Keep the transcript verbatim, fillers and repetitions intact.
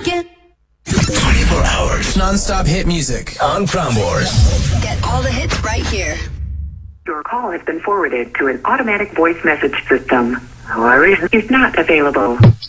again. twenty-four hours non-stop hit music on Prambors. Get all the hits right here. Your call has been forwarded to an automatic voice message system. However, is not available.